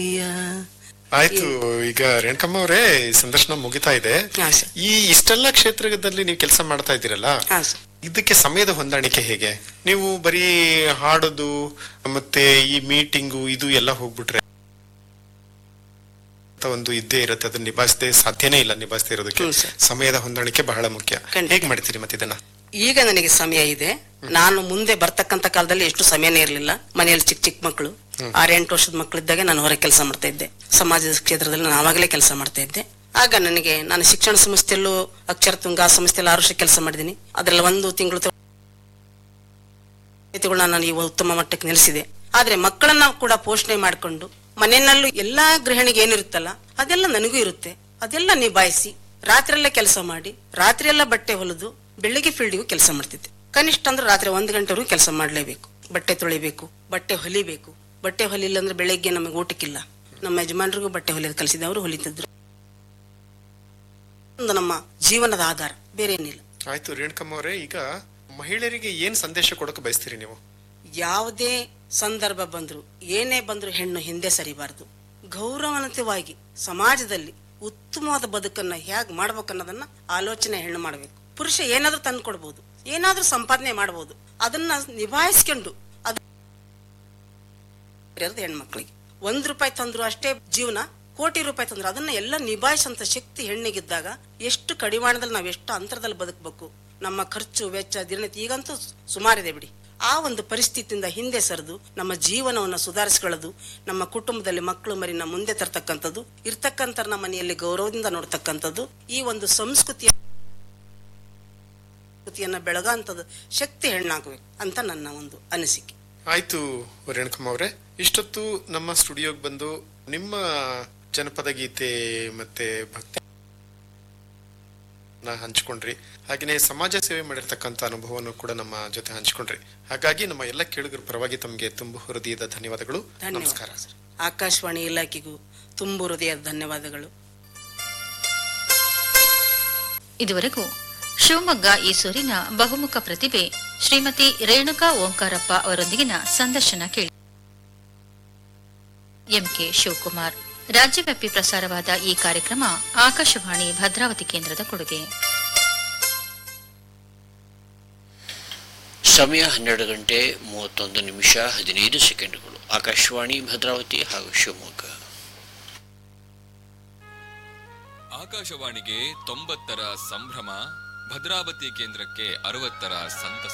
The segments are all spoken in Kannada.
ಆಯ್ತು. ಈಗ ರೇಣುಕಮ್ಮ ಅವರೇ, ಸಂದರ್ಶನ ಮುಗಿತಾ ಇದೆ. ಈ ಇಷ್ಟೆಲ್ಲ ಕ್ಷೇತ್ರದಲ್ಲಿ ನೀವು ಕೆಲಸ ಮಾಡ್ತಾ ಇದ್ದೀರಲ್ಲ, ಇದಕ್ಕೆ ಸಮಯದ ಹೊಂದಾಣಿಕೆ ಹೇಗೆ? ನೀವು ಬರೀ ಹಾಡೋದು ಮತ್ತೆ ಈ ಮೀಟಿಂಗು ಇದು ಎಲ್ಲ ಹೋಗ್ಬಿಟ್ರೆ ಒಂದು ಇದ್ದೇ ಇರುತ್ತೆ, ಅದನ್ನ ನಿಭಾಯಿಸದೆ ಸಾಧ್ಯನೇ ಇಲ್ಲ. ನಿಭಾಯಿಸದೇ ಇರೋದಕ್ಕೆ ಸಮಯದ ಹೊಂದಾಣಿಕೆ ಬಹಳ ಮುಖ್ಯ. ಹೇಗ್ ಮಾಡ್ತೀರಿ ಮತ್ತೆ ಇದನ್ನ? ಈಗ ನನಗೆ ಸಮಯ ಇದೆ. ನಾನು ಮುಂದೆ ಬರ್ತಕ್ಕಂತ ಕಾಲದಲ್ಲಿ ಎಷ್ಟು ಸಮಯನೇ ಇರಲಿಲ್ಲ. ಮನೆಯಲ್ಲಿ ಚಿಕ್ಕ ಚಿಕ್ಕ ಮಕ್ಕಳು, 6-8 ವರ್ಷದ ಮಕ್ಕಳಿದ್ದಾಗ ನಾನು ಹೊರಗೆ ಕೆಲಸ ಮಾಡ್ತಾ ಇದ್ದೆ. ಸಮಾಜದ ಕ್ಷೇತ್ರದಲ್ಲಿ ನಾನು ಆವಾಗಲೇ ಕೆಲಸ ಮಾಡ್ತಾ ಇದ್ದೆ. ಆಗ ನನಗೆ ನಾನು ಶಿಕ್ಷಣ ಸಂಸ್ಥೆಯಲ್ಲೂ ಅಕ್ಷರ ತುಂಗ ಸಂಸ್ಥೆಯಲ್ಲಿ 6 ವರ್ಷ ಕೆಲಸ ಮಾಡಿದ್ದೀನಿ. ಅದ್ರಲ್ಲಿ 1 ತಿಂಗಳು ನಾನು ಈ ಉತ್ತಮ ಮಟ್ಟಕ್ಕೆ ನಿಲ್ಲಿಸಿದೆ. ಆದ್ರೆ ಮಕ್ಕಳನ್ನ ಕೂಡ ಪೋಷಣೆ ಮಾಡಿಕೊಂಡು ಮನೆಯಲ್ಲೂ ಎಲ್ಲಾ ಗೃಹಿಣಿಗೆ ಏನಿರುತ್ತಲ್ಲ ಅದೆಲ್ಲ ನನಗೂ ಇರುತ್ತೆ. ಅದೆಲ್ಲ ನಿಭಾಯಿಸಿ ರಾತ್ರಿಯೆಲ್ಲ ಕೆಲಸ ಮಾಡಿ, ರಾತ್ರಿಯೆಲ್ಲ ಬಟ್ಟೆ ಹೊಲಿದು ಬೆಳಿಗ್ಗೆ ಫೀಲ್ಡಿಗೂ ಕೆಲಸ ಮಾಡ್ತಿದ್ದೆ. ಕನಿಷ್ಠ ಅಂದ್ರೆ ರಾತ್ರಿ 1 ಗಂಟೆವರೆಗೂ ಕೆಲಸ ಮಾಡ್ಲೇಬೇಕು. ಬಟ್ಟೆ ತೊಳಿಬೇಕು, ಬಟ್ಟೆ ಹೊಲಿಬೇಕು. ಬಟ್ಟೆ ಹೊಲಿಲ್ಲ ಅಂದ್ರೆ ಬೆಳಿಗ್ಗೆ ನಮಗೆ ಊಟಕ್ಕಿಲ್ಲ. ನಮ್ಮ ಯಜಮಾನರಿಗೂ ಬಟ್ಟೆ ಹೊಲಿಯೋದು ಕಲಿಸಿದೆ, ಅವರು ಹೊಲಿತಿದ್ರು. ಒಂದು ನಮ್ಮ ಜೀವನದ ಆಧಾರ, ಬೇರೆ ಏನಿಲ್ಲ. ಆಯ್ತು ರೇಣುಕಮ್ಮ ಅವರೇ, ಈಗ ಮಹಿಳೆಯರಿಗೆ ಏನ್ ಸಂದೇಶ ಕೊಡಕ್ಕೆ ಬಯಸ್ತೀರಿ ನೀವು? ಯಾವುದೇ ಸಂದರ್ಭ ಬಂದ್ರು, ಏನೇ ಬಂದ್ರು ಹೆಣ್ಣು ಹಿಂದೆ ಸರಿಬಾರದು. ಗೌರವಾನ್ವಿತವಾಗಿ ಸಮಾಜದಲ್ಲಿ ಉತ್ತಮವಾದ ಬದುಕನ್ನ ಹೇಗ್ ಮಾಡ್ಬೇಕನ್ನೋದನ್ನ ಆಲೋಚನೆ ಹೆಣ್ಣು ಮಾಡ್ಬೇಕು. ಪುರುಷ ಏನಾದ್ರೂ ತಂದು ಕೊಡ್ಬೋದು, ಏನಾದ್ರೂ ಸಂಪಾದನೆ ಮಾಡಬಹುದು, ಅದನ್ನ ನಿಭಾಯಿಸ್ಕೊಂಡು ಅದು ಹೆಣ್ಮಕ್ಳಿಗೆ. 1 ರೂಪಾಯಿ ತಂದ್ರು ಅಷ್ಟೇ ಜೀವನ, ಕೋಟಿ ರೂಪಾಯಿ ತಂದ್ರು ಅದನ್ನ ಎಲ್ಲ ನಿಭಾಯಿಸಂತ ಶಕ್ತಿ ಹೆಣ್ಣಿಗಿದ್ದಾಗ ಎಷ್ಟು ಕಡಿವಾಣದಲ್ಲಿ ನಾವ್ ಎಷ್ಟು ಅಂತರದಲ್ಲಿ ಬದುಕಬೇಕು. ನಮ್ಮ ಖರ್ಚು ವೆಚ್ಚ ದಿನನಿತ್ಯ ಈಗಂತೂ ಸುಮಾರಿದೆ ಬಿಡಿ. ಆ ಒಂದು ಪರಿಸ್ಥಿತಿಯಿಂದ ಹಿಂದೆ ಸರಿದು ನಮ್ಮ ಜೀವನವನ್ನು ಸುಧಾರಿಸಿಕೊಳ್ಳೋದು, ನಮ್ಮ ಕುಟುಂಬದಲ್ಲಿ ಮಕ್ಕಳು ಮರಿನ ಮುಂದೆ ತರ್ತಕ್ಕಂಥದ್ದು, ಇರ್ತಕ್ಕಂಥ ನಮ್ಮ ಮನೆಯಲ್ಲಿ ಗೌರವದಿಂದ ನೋಡ್ತಕ್ಕಂಥದ್ದು, ಈ ಒಂದು ಸಂಸ್ಕೃತಿಯನ್ನ ಬೆಳಗಂತದ್ದು ಶಕ್ತಿ ಹೆಣ್ಣಾಗಬೇಕು ಅಂತ ನನ್ನ ಒಂದು ಅನಿಸಿಕೆ. ಆಯ್ತು ರೇಣುಕಮ್ಮ ಅವರೇ, ಇಷ್ಟೊತ್ತು ನಮ್ಮ ಸ್ಟುಡಿಯೋಗೆ ಬಂದು ನಿಮ್ಮ ಜನಪದ ಗೀತೆ ಮತ್ತೆ ಭಕ್ತಿ ಹಂಚ್ಕೊಂಡ್ರಿ. ಹಾಗೆಯೇ ಸಮಾಜ ಸೇವೆ ಮಾಡಿರ್ತಕ್ಕಂಥ ಅನುಭವವನ್ನು ಕೂಡ ನಮ್ಮ ಜೊತೆ ಹಂಚ್ಕೊಂಡ್ರಿ. ಹಾಗಾಗಿ ನಮ್ಮ ಎಲ್ಲ ಕೇಳುಗರ ಪರವಾಗಿ ತಮಗೆ ತುಂಬು ಹೃದಯದ ಧನ್ಯವಾದಗಳು. ನಮಸ್ಕಾರ. ಆಕಾಶವಾಣಿ ಇಲಾಖೆಗೂ ತುಂಬು ಹೃದಯದ ಧನ್ಯವಾದಗಳು. ಇದುವರೆಗೂ ಶಿವಮೊಗ್ಗ ಈಸೂರಿನ ಬಹುಮುಖ ಪ್ರತಿಭೆ ಶ್ರೀಮತಿ ರೇಣುಕಾ ಓಂಕಾರಪ್ಪ ಅವರೊಂದಿಗಿನ ಸಂದರ್ಶನ ಕೇಳಿ. ಎಂಕೆ ಶಿವಕುಮಾರ್. ರಾಜ್ಯವ್ಯಾಪಿ ಪ್ರಸಾರವಾದ ಈ ಕಾರ್ಯಕ್ರಮ ಆಕಾಶವಾಣಿ ಭದ್ರಾವತಿ ಕೇಂದ್ರದ ಕೊಡುಗೆ. ಸಮಯ 12:31 ಆಕಾಶವಾಣಿ ಭದ್ರಾವತಿ ಹಾಗೂ ಶಿವಮೊಗ್ಗ. ಆಕಾಶವಾಣಿಗೆ 90ರ ಸಂಭ್ರಮ, ಭದ್ರಾವತಿ ಕೇಂದ್ರಕ್ಕೆ 60ರ ಸಂತಸ.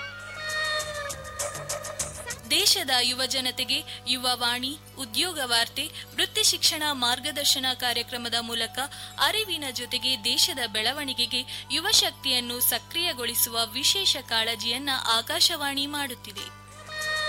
ದೇಶದ ಯುವ ಜನತೆಗೆ ಯುವವಾಣಿ, ಉದ್ಯೋಗ ವಾರ್ತೆ, ವೃತ್ತಿ ಶಿಕ್ಷಣ ಮಾರ್ಗದರ್ಶನ ಕಾರ್ಯಕ್ರಮದ ಮೂಲಕ ಅರಿವಿನ ಜೊತೆಗೆ ದೇಶದ ಬೆಳವಣಿಗೆಗೆ ಯುವ ಶಕ್ತಿಯನ್ನು ಸಕ್ರಿಯಗೊಳಿಸುವ ವಿಶೇಷ ಕಾಳಜಿಯನ್ನ ಆಕಾಶವಾಣಿ ಮಾಡುತ್ತಿದೆ.